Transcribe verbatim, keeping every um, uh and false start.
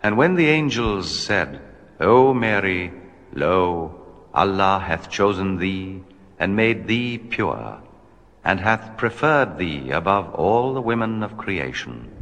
And when the angels said, O Mary, lo, Allah hath chosen thee and made thee pure, and hath preferred thee above all the women of creation,